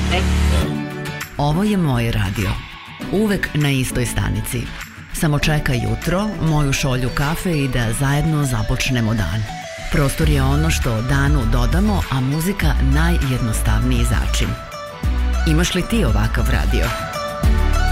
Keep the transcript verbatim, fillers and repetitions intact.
Ovo je moj radio. Uvek na istoj stanici. Samo čeka jutro, moju šolju kafe i da zajedno započnemo dan. Prostor je ono što danu dodamo, a muzika najjednostavniji začin. Imaš li ti ovakav radio?